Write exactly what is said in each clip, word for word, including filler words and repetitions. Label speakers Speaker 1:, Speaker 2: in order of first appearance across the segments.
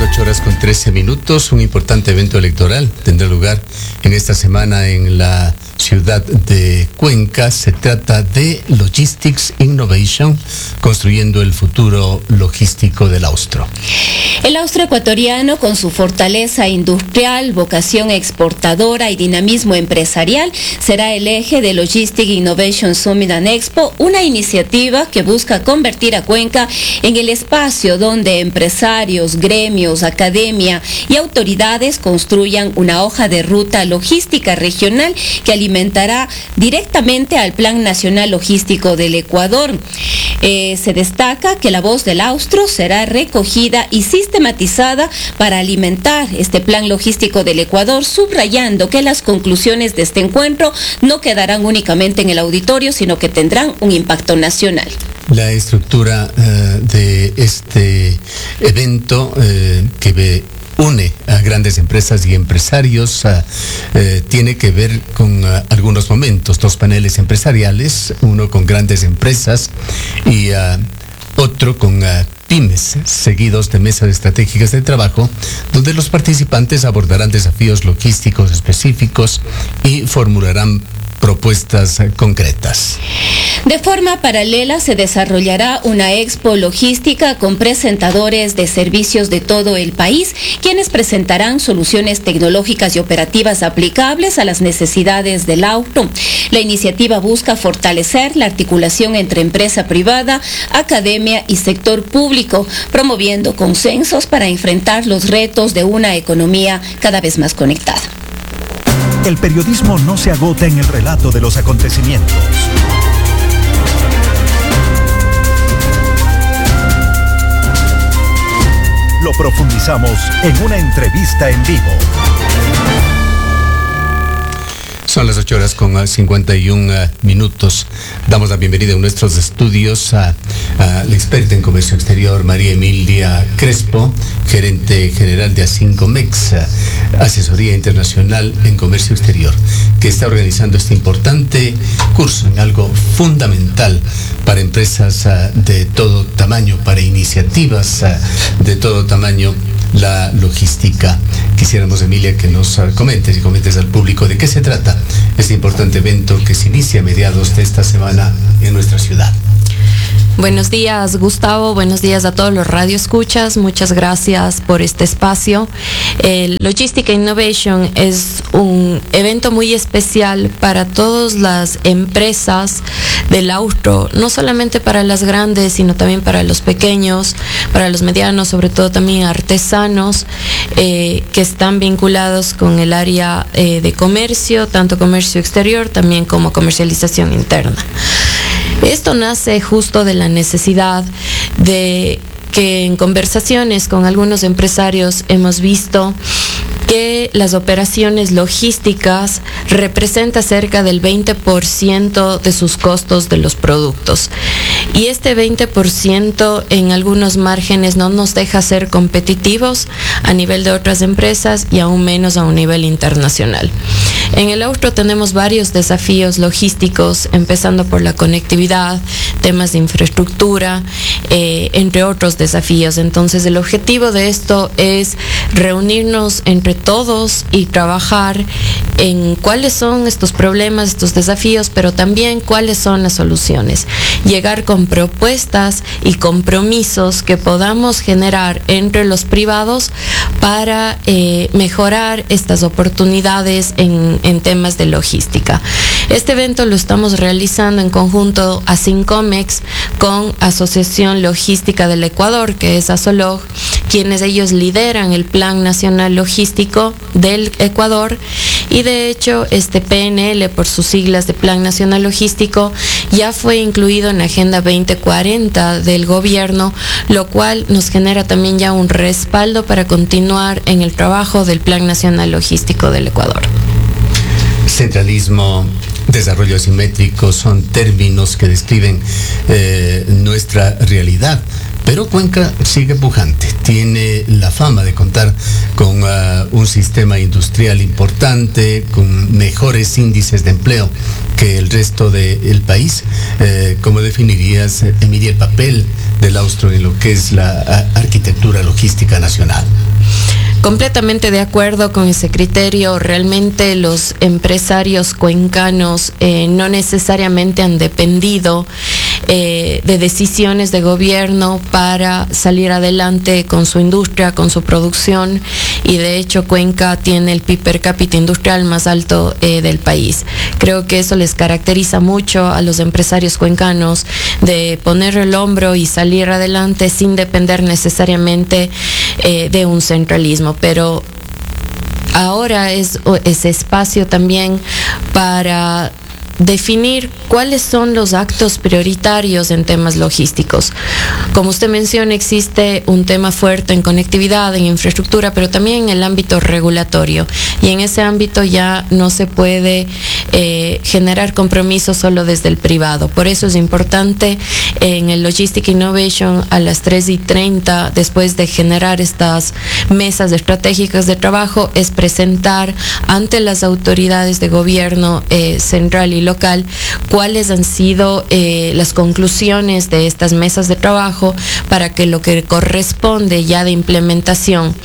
Speaker 1: ocho horas con trece minutos. Un importante evento electoral tendrá lugar en esta semana en la ciudad de Cuenca. Se trata de Logistics Innovation, construyendo el futuro logístico del Austro.
Speaker 2: El Austro ecuatoriano, con su fortaleza industrial, vocación exportadora y dinamismo empresarial, será el eje de Logistics Innovation Summit and Expo, una iniciativa que busca convertir a Cuenca en el espacio donde empresarios, gremios, academia y autoridades construyan una hoja de ruta logística regional que alimentará directamente al Plan Nacional Logístico del Ecuador. Eh, se destaca que la voz del Austro será recogida y sistematizada para alimentar este plan logístico del Ecuador, subrayando que las conclusiones de este encuentro no quedarán únicamente en el auditorio, sino que tendrán un impacto nacional.
Speaker 1: La estructura uh, de este evento uh, que ve une a grandes empresas y empresarios, uh, uh, tiene que ver con uh, algunos momentos, dos paneles empresariales, uno con grandes empresas y uh, otro con uh, pymes, seguidos de mesas estratégicas de trabajo, donde los participantes abordarán desafíos logísticos específicos y formularán propuestas concretas.
Speaker 2: De forma paralela se desarrollará una expo logística con presentadores de servicios de todo el país, quienes presentarán soluciones tecnológicas y operativas aplicables a las necesidades del Austro. La iniciativa busca fortalecer la articulación entre empresa privada, academia y sector público, promoviendo consensos para enfrentar los retos de una economía cada vez más conectada.
Speaker 3: El periodismo no se agota en el relato de los acontecimientos. Lo profundizamos en una entrevista en vivo.
Speaker 1: Son las ocho horas con cincuenta y un uh, minutos. Damos la bienvenida en nuestros estudios a, a la experta en comercio exterior, María Emilia Crespo, gerente general de Asincomex, uh, asesoría internacional en comercio exterior, que está organizando este importante curso en algo fundamental para empresas uh, de todo tamaño, para iniciativas uh, de todo tamaño, la logística. Quisiéramos, Emilia, que nos comentes y comentes al público de qué se trata este importante evento que se inicia a mediados de esta semana en nuestra ciudad.
Speaker 4: Buenos días, Gustavo. Buenos días a todos los radioescuchas. Muchas gracias por este espacio. El Logistic Innovation es un evento muy especial para todas las empresas del Austro, no solamente para las grandes, sino también para los pequeños, para los medianos, sobre todo también artesanos eh, que están vinculados con el área eh, de comercio, tanto comercio exterior también como comercialización interna. Esto nace justo de la necesidad de que en conversaciones con algunos empresarios hemos visto que las operaciones logísticas representan cerca del veinte por ciento de sus costos de los productos. Y este veinte por ciento en algunos márgenes no nos deja ser competitivos a nivel de otras empresas y aún menos a un nivel internacional. En el Austro tenemos varios desafíos logísticos, empezando por la conectividad, temas de infraestructura, eh, entre otros desafíos. Entonces, el objetivo de esto es reunirnos entre todos y trabajar en cuáles son estos problemas, estos desafíos, pero también cuáles son las soluciones. Llegar con propuestas y compromisos que podamos generar entre los privados para eh, mejorar estas oportunidades en, en temas de logística. Este evento lo estamos realizando en conjunto a Asincomex con Asociación Logística del Ecuador, que es ASOLOG, quienes ellos lideran el Plan Nacional Logístico del Ecuador, y de hecho este P N L, por sus siglas de Plan Nacional Logístico, ya fue incluido en la Agenda veinte cuarenta del gobierno, lo cual nos genera también ya un respaldo para continuar en el trabajo del Plan Nacional Logístico del Ecuador.
Speaker 1: Centralismo, desarrollo asimétrico son términos que describen eh, nuestra realidad. Pero Cuenca sigue pujante, tiene la fama de contar con uh, un sistema industrial importante, con mejores índices de empleo que el resto del país. Eh, ¿Cómo definirías, Emilia, el papel del Austro en lo que es la uh, arquitectura logística nacional?
Speaker 4: Completamente de acuerdo con ese criterio. Realmente los empresarios cuencanos eh, no necesariamente han dependido eh, de decisiones de gobierno para salir adelante con su industria, con su producción, y de hecho Cuenca tiene el P I B per cápita industrial más alto eh, del país. Creo que eso les caracteriza mucho a los empresarios cuencanos, de poner el hombro y salir adelante sin depender necesariamente eh, de un centralismo. Pero ahora es ese espacio también para definir cuáles son los actos prioritarios en temas logísticos. Como usted menciona, existe un tema fuerte en conectividad, en infraestructura, pero también en el ámbito regulatorio. Y en ese ámbito ya no se puede eh, generar compromisos solo desde el privado. Por eso es importante en el Logistic Innovation a las tres y treinta, después de generar estas mesas estratégicas de trabajo, es presentar ante las autoridades de gobierno eh, central y local cuáles han sido eh, las conclusiones de estas mesas de trabajo, para que lo que corresponde ya de implementación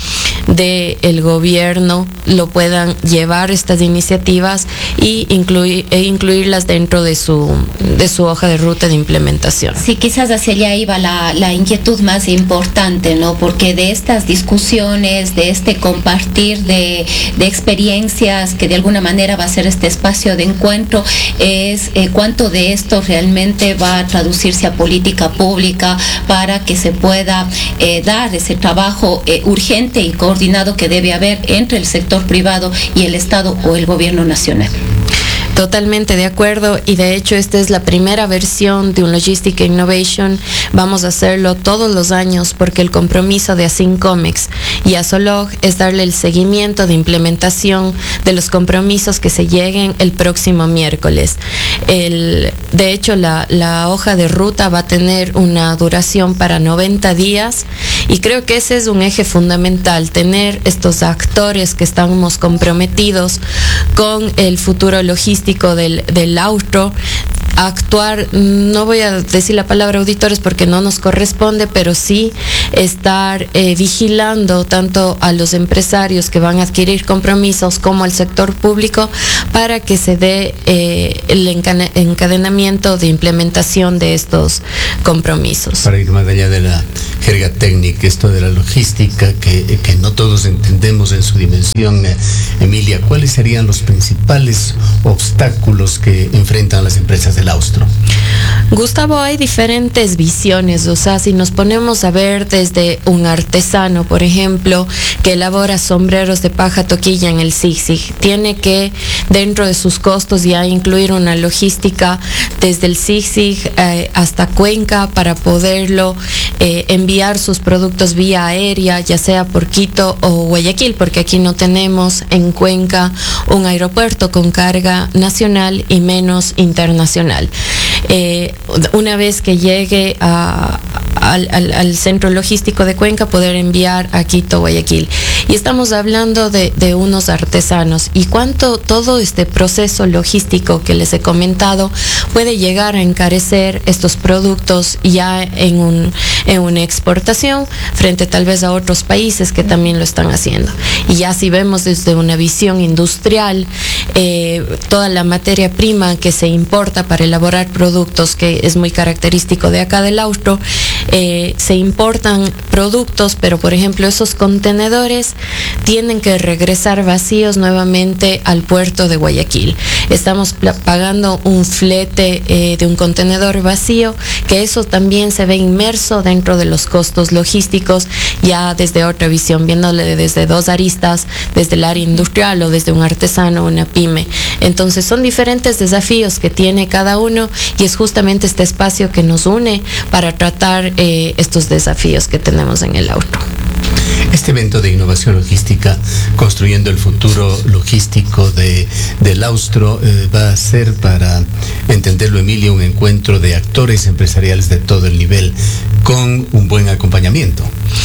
Speaker 4: del gobierno lo puedan llevar estas iniciativas y incluir, e incluirlas dentro de su, de su hoja de ruta de implementación.
Speaker 2: Sí, quizás hacia allá iba la, la inquietud más importante, ¿no? Porque de estas discusiones, de este compartir de, de experiencias que de alguna manera va a ser este espacio de encuentro, es eh, cuánto de esto realmente va a traducirse a política pública para que se pueda eh, dar ese trabajo eh, urgente y coordinado que debe haber entre el sector privado y el Estado o el gobierno nacional.
Speaker 4: Totalmente de acuerdo, y de hecho esta es la primera versión de un Logistic Innovation. Vamos a hacerlo todos los años porque el compromiso de Asincomex y Azolog es darle el seguimiento de implementación de los compromisos que se lleguen el próximo miércoles. El, de hecho la, la hoja de ruta va a tener una duración para noventa días, y creo que ese es un eje fundamental, tener estos actores que estamos comprometidos con el futuro logístico Del, del austro, actuar, no voy a decir la palabra auditores porque no nos corresponde, pero sí estar eh, vigilando tanto a los empresarios que van a adquirir compromisos como al sector público, para que se dé eh, el encadenamiento de implementación de estos compromisos.
Speaker 1: Para ir más allá de la jerga técnica, esto de la logística que, que no todos entendemos en su dimensión, eh, Emilia, ¿cuáles serían los principales obstáculos que enfrentan las empresas del austro?
Speaker 4: Gustavo, hay diferentes visiones. O sea, si nos ponemos a ver desde un artesano, por ejemplo, que elabora sombreros de paja toquilla en el Sig-Sig, tiene que dentro de sus costos ya incluir una logística desde el Sig-Sig eh, hasta Cuenca para poderlo eh, enviar sus productos vía aérea, ya sea por Quito o Guayaquil, porque aquí no tenemos en Cuenca un aeropuerto con carga nacional y menos internacional. Eh, una vez que llegue a, al, al, al centro logístico de Cuenca, poder enviar a Quito, Guayaquil. Y estamos hablando de, de unos artesanos, y cuánto todo este proceso logístico que les he comentado puede llegar a encarecer estos productos ya en, un, en una exportación frente tal vez a otros países que también lo están haciendo. Y ya si vemos desde una visión industrial, eh, toda la materia prima que se importa para elaborar productos, que es muy característico de acá del austro, eh, se importan productos, pero por ejemplo esos contenedores tienen que regresar vacíos nuevamente al puerto de Guayaquil. Estamos pagando un flete eh, de un contenedor vacío, que eso también se ve inmerso dentro de los costos logísticos, ya desde otra visión, viéndole desde dos aristas, desde el área industrial o desde un artesano, una pyme. Entonces son diferentes desafíos que tiene cada uno, y es justamente este espacio que nos une para tratar eh, estos desafíos que tenemos en el austro.
Speaker 1: Este evento de innovación logística, construyendo el futuro logístico de, del austro, eh, va a ser, para entenderlo, Emilia, un encuentro de actores empresariales de todo el nivel, con un buen acompañamiento.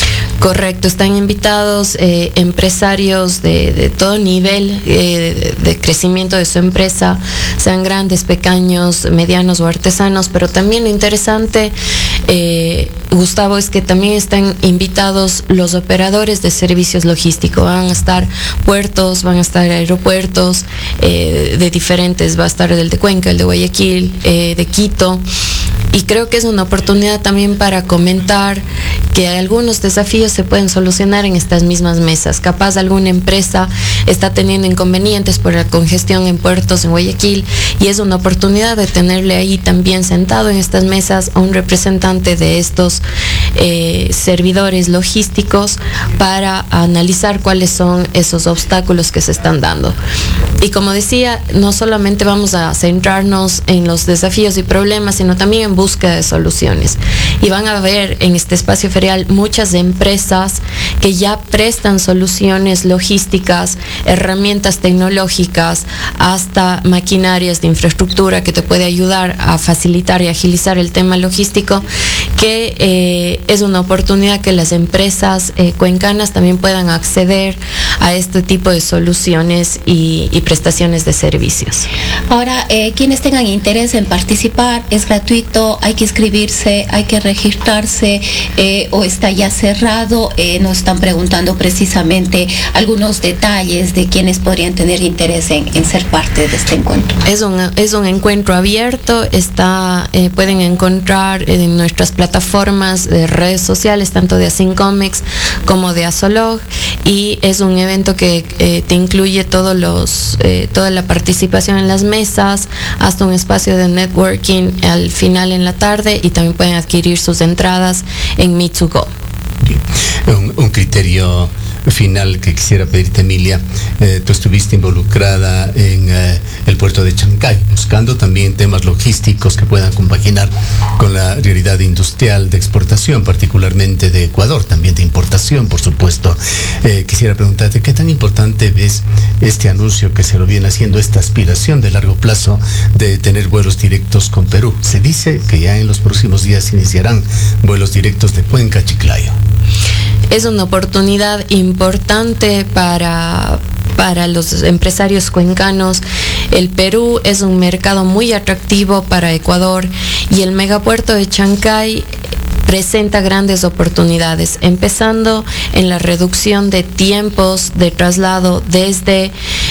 Speaker 4: Correcto, están invitados eh, empresarios de, de todo nivel eh, de, de crecimiento de su empresa, sean grandes, pequeños, medianos o artesanos, pero también lo interesante, eh, Gustavo, es que también están invitados los operadores de servicios logísticos. Van a estar puertos, van a estar aeropuertos eh, de diferentes, va a estar el de Cuenca, el de Guayaquil, eh, de Quito. Y creo que es una oportunidad también para comentar que algunos desafíos se pueden solucionar en estas mismas mesas. Capaz alguna empresa está teniendo inconvenientes por la congestión en puertos en Guayaquil y es una oportunidad de tenerle ahí también sentado en estas mesas a un representante de estos eh, servidores logísticos para analizar cuáles son esos obstáculos que se están dando. Y como decía, no solamente vamos a centrarnos en los desafíos y problemas, sino también en búsqueda de soluciones. Y van a ver en este espacio ferial muchas empresas que ya prestan soluciones logísticas, herramientas tecnológicas, hasta maquinarias de infraestructura que te puede ayudar a facilitar y agilizar el tema logístico, que eh, es una oportunidad que las empresas eh, cuencanas también puedan acceder a este tipo de soluciones y, y prestaciones de servicios.
Speaker 2: Ahora, eh, quienes tengan interés en participar, es gratuito, hay que inscribirse, hay que registrarse eh, o está ya cerrado. Eh, nos están preguntando precisamente algunos detalles de quienes podrían tener interés en, en ser parte de este encuentro.
Speaker 4: Es un, es un encuentro abierto, está, eh, pueden encontrar en nuestras plataformas de redes sociales, tanto de Asincomex como de Asolog, y es un evento que eh, te incluye todos los, eh, toda la participación en las mesas, hasta un espacio de networking al final en la tarde, y también pueden adquirir sus entradas en Meet to Go.
Speaker 1: Un, un criterio final que quisiera pedirte, Emilia. Eh, tú estuviste involucrada en eh, el puerto de Chancay, buscando también temas logísticos que puedan compaginar con la realidad industrial de exportación, particularmente de Ecuador, también de importación, por supuesto. Eh, quisiera preguntarte, ¿qué tan importante ves este anuncio que se lo viene haciendo, esta aspiración de largo plazo de tener vuelos directos con Perú? Se dice que ya en los próximos días iniciarán vuelos directos de Cuenca a Chiclayo.
Speaker 4: Es una oportunidad importante para, para los empresarios cuencanos. El Perú es un mercado muy atractivo para Ecuador y el megapuerto de Chancay presenta grandes oportunidades, empezando en la reducción de tiempos de traslado desde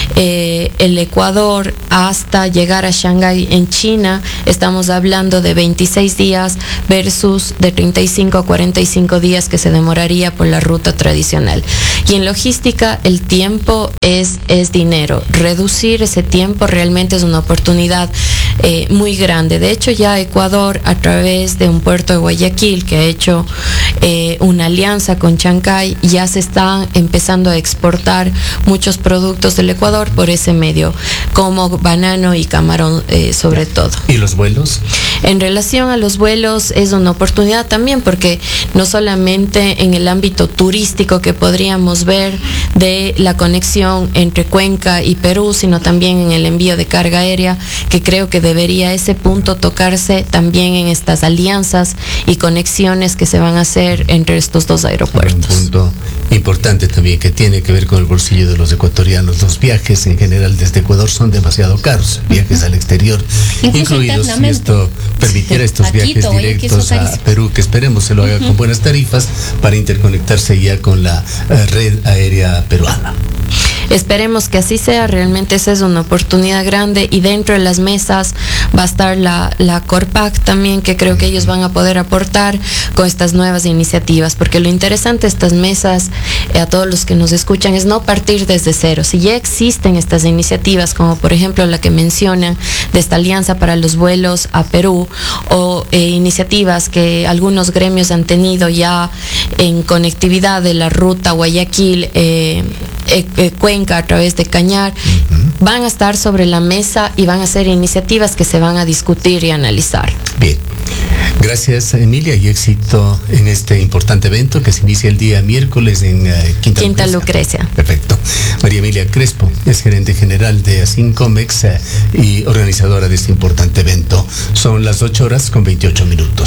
Speaker 4: eh, el Ecuador hasta llegar a Shanghái en China. Estamos hablando de veintiséis días versus de treinta y cinco a cuarenta y cinco días que se demoraría por la ruta tradicional. Y en logística el tiempo es, es dinero. Reducir ese tiempo realmente es una oportunidad eh, muy grande. De hecho, ya Ecuador, a través de un puerto de Guayaquil, que ha hecho eh, una alianza con Chancay, ya se están empezando a exportar muchos productos del Ecuador por ese medio, como banano y camarón eh, sobre todo.
Speaker 1: ¿Y los vuelos?
Speaker 4: En relación a los vuelos, es una oportunidad también, porque no solamente en el ámbito turístico que podríamos ver de la conexión entre Cuenca y Perú, sino también en el envío de carga aérea, que creo que debería ese punto tocarse también en estas alianzas y conexiones que se van a hacer entre estos dos aeropuertos.
Speaker 1: Un punto importante también que tiene que ver con el bolsillo de los ecuatorianos. Los viajes en general desde Ecuador son demasiado caros, viajes al exterior,
Speaker 2: incluso
Speaker 1: incluidos, si esto permitiera estos viajes directos a Perú, que esperemos se lo haga con buenas tarifas para interconectarse ya con la uh, red aérea peruana.
Speaker 4: Esperemos que así sea. Realmente esa es una oportunidad grande, y dentro de las mesas va a estar la, la Corpac también, que creo que ellos van a poder aportar con estas nuevas iniciativas, porque lo interesante de estas mesas, eh, a todos los que nos escuchan, es no partir desde cero. Si ya existen estas iniciativas, como por ejemplo la que mencionan de esta alianza para los vuelos a Perú, o eh, iniciativas que algunos gremios han tenido ya en conectividad de la ruta Guayaquil, eh, eh, eh, Cuenca a través de Cañar, uh-huh, van a estar sobre la mesa y van a ser iniciativas que se van a discutir y analizar.
Speaker 1: Bien. Gracias, Emilia, y éxito en este importante evento que se inicia el día miércoles en uh, Quinta,
Speaker 4: Quinta
Speaker 1: Lucrecia.
Speaker 4: Lucrecia.
Speaker 1: Perfecto. María Emilia Crespo es gerente general de Asincomex uh, y organizadora de este importante evento. Son las ocho horas con veintiocho minutos.